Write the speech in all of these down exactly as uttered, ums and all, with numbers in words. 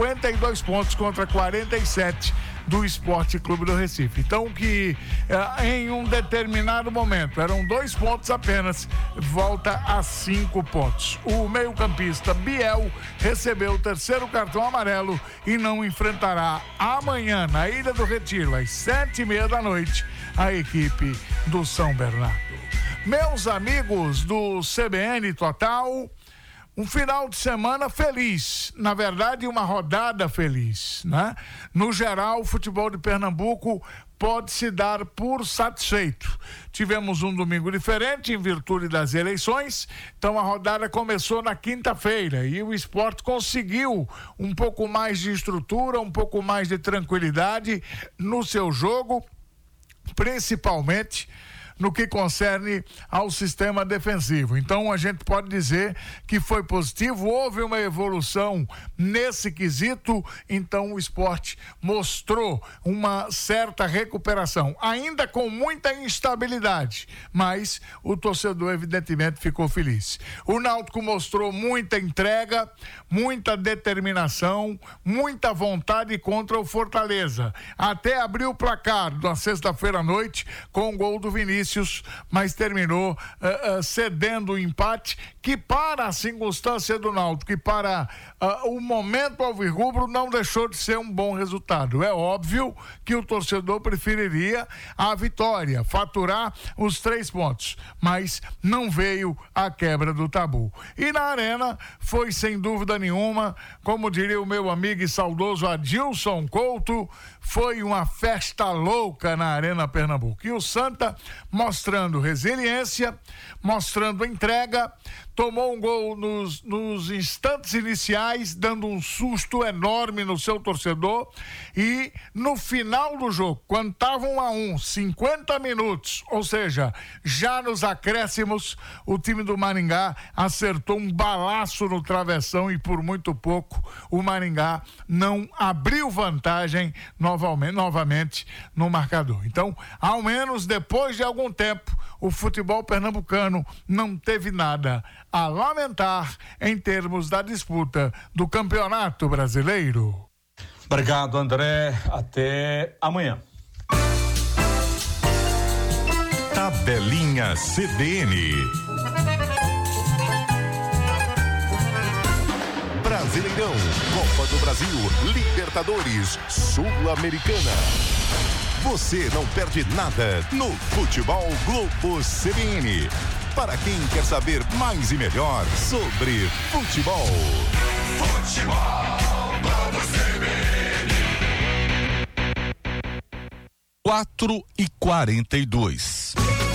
cinquenta e dois pontos contra quarenta e sete do Sport Clube do Recife. Então, que eh, em um determinado momento eram dois pontos apenas, volta a cinco pontos. O meio-campista Biel recebeu o terceiro cartão amarelo e não enfrentará amanhã na Ilha do Retiro, às sete e meia da noite, a equipe do São Bernardo. Meus amigos do C B N Total, um final de semana feliz, na verdade uma rodada feliz, né? No geral, o futebol de Pernambuco pode se dar por satisfeito. Tivemos um domingo diferente em virtude das eleições, então a rodada começou na quinta-feira e o Sport conseguiu um pouco mais de estrutura, um pouco mais de tranquilidade no seu jogo, principalmente no que concerne ao sistema defensivo. Então a gente pode dizer que foi positivo, houve uma evolução nesse quesito, então o Sport mostrou uma certa recuperação, ainda com muita instabilidade, mas o torcedor evidentemente ficou feliz. O Náutico mostrou muita entrega, muita determinação, muita vontade contra o Fortaleza, até abriu o placar na sexta-feira à noite com o gol do Vinícius, mas terminou uh, uh, cedendo o empate, que para a circunstância do Náutico e para uh, o momento alvirrubro não deixou de ser um bom resultado. É óbvio que o torcedor preferiria a vitória, faturar os três pontos, mas não veio a quebra do tabu. E na Arena foi sem dúvida nenhuma, como diria o meu amigo e saudoso Adilson Couto, foi uma festa louca na Arena Pernambuco. E o Santa mostrando resiliência, mostrando entrega, tomou um gol nos, nos instantes iniciais, dando um susto enorme no seu torcedor, e no final do jogo, quando estava um a um, cinquenta minutos, ou seja, já nos acréscimos, o time do Maringá acertou um balaço no travessão e por muito pouco o Maringá não abriu vantagem novamente, novamente no marcador. Então, ao menos depois de algum tempo, o futebol pernambucano não teve nada a lamentar em termos da disputa do Campeonato Brasileiro. Obrigado, André. Até amanhã. Tabelinha C B N. Brasileirão, Copa do Brasil, Libertadores, Sul-Americana. Você não perde nada no Futebol Globo C B N. Para quem quer saber mais e melhor sobre futebol. Futebol Globo C B N. quatro e quarenta e dois.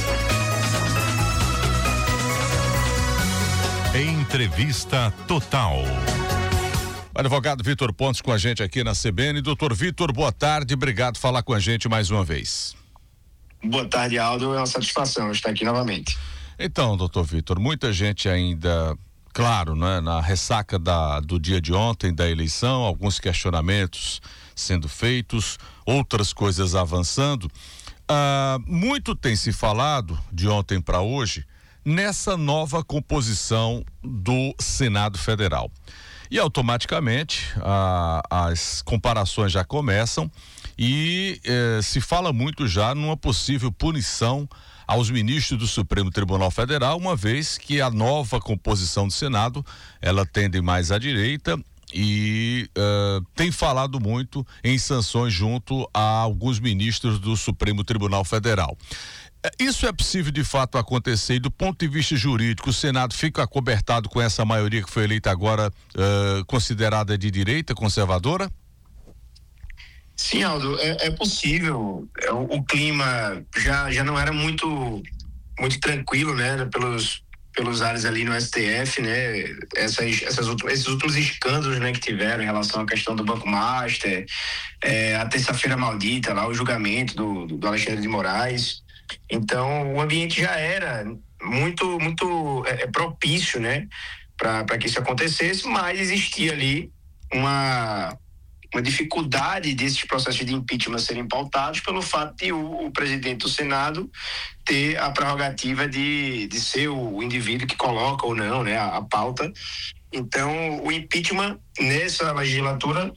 Entrevista Total. O advogado Vitor Pontes com a gente aqui na C B N. Doutor Vitor, boa tarde, obrigado por falar com a gente mais uma vez. Boa tarde, Aldo, é uma satisfação estar aqui novamente. Então, doutor Vitor, muita gente ainda, claro, né, na ressaca da, do dia de ontem, da eleição, alguns questionamentos sendo feitos, outras coisas avançando. Ah, muito tem se falado de ontem para hoje nessa nova composição do Senado Federal. E automaticamente ah, as comparações já começam e eh, se fala muito já numa possível punição aos ministros do Supremo Tribunal Federal, uma vez que a nova composição do Senado, ela tende mais à direita e uh, tem falado muito em sanções junto a alguns ministros do Supremo Tribunal Federal. Isso é possível de fato acontecer, e do ponto de vista jurídico, o Senado fica acobertado com essa maioria que foi eleita agora, uh, considerada de direita, conservadora? Sim, Aldo, é, é possível. É, o, o clima já, já não era muito, muito tranquilo, né, pelos, pelos ares ali no S T F, né, essas, essas últimas, esses últimos escândalos, né, que tiveram em relação à questão do Banco Master, é, a terça-feira maldita, lá o julgamento do, do Alexandre de Moraes. Então, o ambiente já era muito, muito é, propício, né, para que isso acontecesse, mas existia ali uma, uma dificuldade desses processos de impeachment serem pautados pelo fato de o, o presidente do Senado ter a prerrogativa de, de ser o indivíduo que coloca ou não, né, a, a pauta. Então, o impeachment nessa legislatura